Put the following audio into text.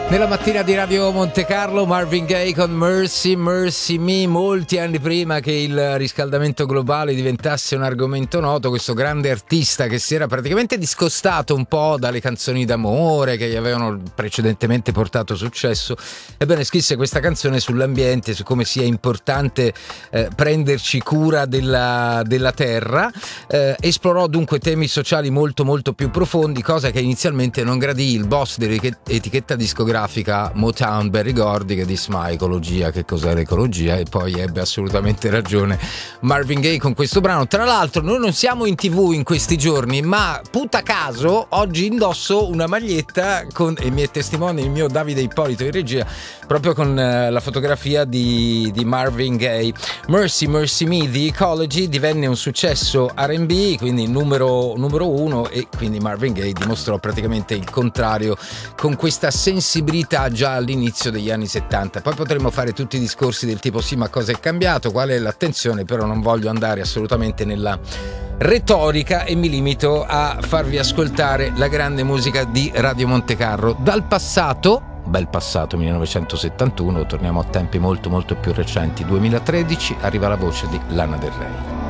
Nella mattina di Radio Monte Carlo, Marvin Gaye con Mercy, Mercy Me. Molti anni prima che il riscaldamento globale diventasse un argomento noto, questo grande artista che si era praticamente discostato un po' dalle canzoni d'amore che gli avevano precedentemente portato successo, ebbene scrisse questa canzone sull'ambiente, su come sia importante prenderci cura della terra, esplorò dunque temi sociali molto molto più profondi, cosa che inizialmente non gradì il boss dell'etichetta discografica Motown, Berry Gordy, che disse: ma ecologia, che cos'è l'ecologia? E poi ebbe assolutamente ragione Marvin Gaye con questo brano. Tra l'altro noi non siamo in TV in questi giorni, ma puta caso oggi indosso una maglietta con, e mi è testimone il mio Davide Ippolito in regia, proprio con la fotografia di Marvin Gaye. Mercy, Mercy Me, The Ecology divenne un successo R&B, quindi numero uno, e quindi Marvin Gaye dimostrò praticamente il contrario con questa sensibilità già all'inizio degli anni 70. Poi potremmo fare tutti i discorsi del tipo: sì, ma cosa è cambiato, qual è l'attenzione, però non voglio andare assolutamente nella retorica e mi limito a farvi ascoltare la grande musica di Radio Monte Carlo dal passato, bel passato, 1971. Torniamo a tempi molto molto più recenti, 2013, arriva la voce di Lana Del Rey.